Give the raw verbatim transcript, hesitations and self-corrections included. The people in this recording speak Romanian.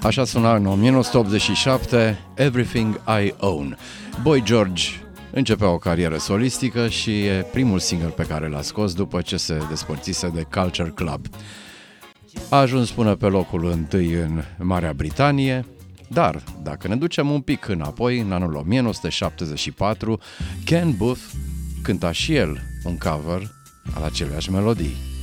Așa suna în nouăsprezece optzeci și șapte Everything I Own. Boy George începea o carieră solistică și e primul single pe care l-a scos după ce se despărțise de Culture Club. A ajuns până pe locul întâi în Marea Britanie, dar dacă ne ducem un pic înapoi, în anul nouăsprezece șaptezeci și patru, Ken Boothe cânta și el un cover al aceleiași melodii.